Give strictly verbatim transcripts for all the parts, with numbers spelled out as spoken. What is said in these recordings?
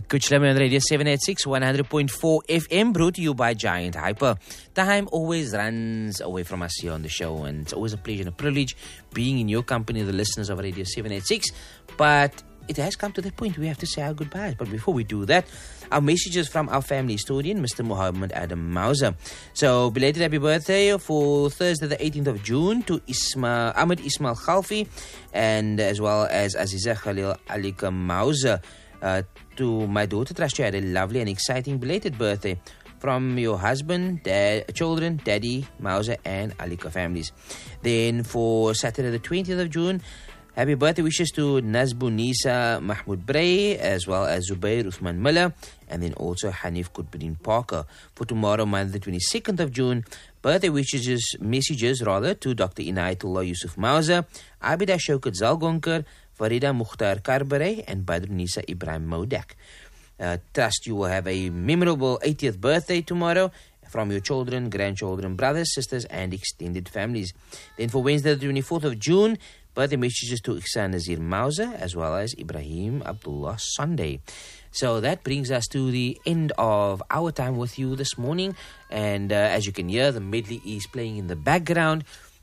Kuchlam on Radio seven eighty-six, one hundred point four F M, brought to you by Giant Hyper. Time always runs away from us here on the show, and it's always a pleasure and a privilege being in your company, the listeners of Radio seven eighty-six. But it has come to the point we have to say our goodbyes. But before we do that, our messages from our family historian, Mister Muhammad Adam Mauser. So, belated happy birthday for Thursday the eighteenth of June to Isma, Ahmed Ismail Khalfi, and as well as Aziza Khalil Alika Mauser. Uh, to my daughter, trust you had a lovely and exciting belated birthday from your husband, dad, children, daddy, Mauser, and Alika families. Then for Saturday the twentieth of June, happy birthday wishes to Nazbunisa Mahmoud Bray, as well as Zubair Uthman Miller, and then also Hanif Kutbuddin Parker. For tomorrow, Monday the twenty-second of June, birthday wishes, messages rather, to Doctor Inayatullah Yusuf Mauser, Abida Shaukat Zalgonkar, Farida Mukhtar Karbare, and Badrunisa Ibrahim Modak. Uh, trust you will have a memorable eightieth birthday tomorrow from your children, grandchildren, brothers, sisters, and extended families. Then for Wednesday the twenty-fourth of June, birthday messages to Ihsan Nazir Mauser, as well as Ibrahim Abdullah Sunday. So that brings us to the end of our time with you this morning. And uh, as you can hear, the medley is playing in the background.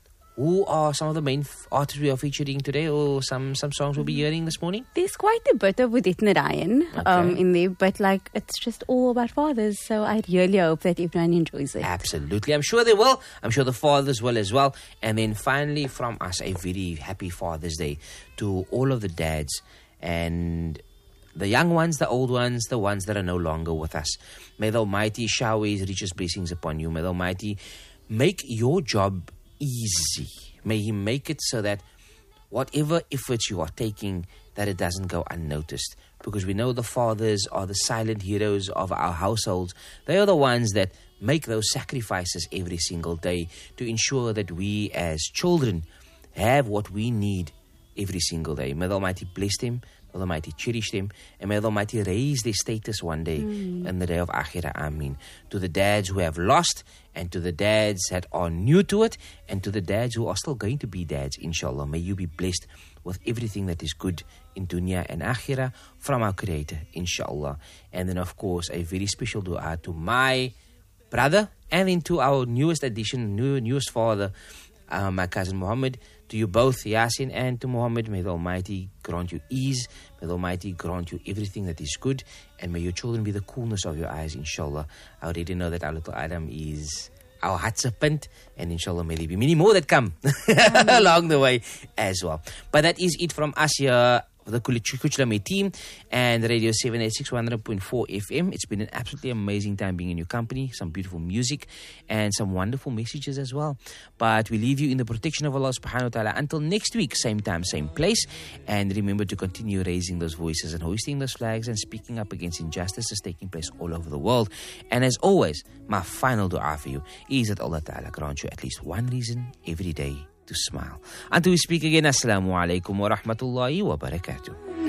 Who are some of the main f- artists we are featuring today, or some, some songs we'll be hearing this morning? There's quite a bit of Udit Narayan Okay. um, in there, but like it's just all about fathers. So I really hope that everyone enjoys it. Absolutely. I'm sure they will. I'm sure the fathers will as well. And then finally from us, a very happy Father's Day to all of the dads and the young ones, the old ones, the ones that are no longer with us. May the Almighty shower His richest blessings upon you. May the Almighty make your job easy. May He make it so that whatever efforts you are taking, that it doesn't go unnoticed. Because we know the fathers are the silent heroes of our households. They are the ones that make those sacrifices every single day to ensure that we as children have what we need every single day. May the Almighty bless them, may the Almighty cherish them, and may the Almighty raise their status one day mm. in the day of Akhirah. Ameen. To the dads who have lost, and to the dads that are new to it, and to the dads who are still going to be dads, inshallah, may you be blessed with everything that is good in dunya and akhirah from our Creator, inshallah. And then, of course, a very special dua to my brother, and then to our newest addition, new, newest father, uh, my cousin Muhammad. To you both, Yasin, and to Muhammad, may the Almighty grant you ease, may the Almighty grant you everything that is good, and may your children be the coolness of your eyes, inshallah. I already know that our little Adam is our participant, and inshallah may there be many more that come along the way as well. But that is it from us here, the Kuchlam team and Radio seven eighty-six, one hundred point four F M. It's been an absolutely amazing time being in your company. Some beautiful music and some wonderful messages as well. But we leave you in the protection of Allah subhanahu wa ta'ala until next week, same time, same place. And remember to continue raising those voices and hoisting those flags and speaking up against injustices taking place all over the world. And as always, my final dua for you is that Allah ta'ala grant you at least one reason every day to smile. Until we speak again, Assalamu alaikum wa rahmatullahi wa barakatuh.